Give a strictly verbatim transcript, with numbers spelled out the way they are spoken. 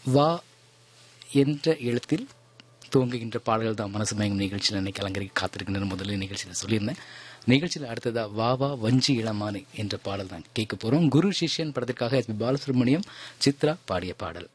வா என்ற எழுத்தில் துவங்குகின்ற பாடல்கள் தான் மனசு மயங்கும் நிகழ்ச்சியில் இன்னைக்கு அலங்கரிக்க காத்திருக்கின்ற முதல்ல நிகழ்ச்சியில் சொல்லியிருந்தேன். நிகழ்ச்சியில் அடுத்ததா வா வா வஞ்சி இளமானே என்ற பாடல் தான் கேட்க போறோம். குரு சிஷ்யன் படத்திற்காக எஸ் பி பாலசுப்ரமணியம், சித்ரா பாடிய பாடல்.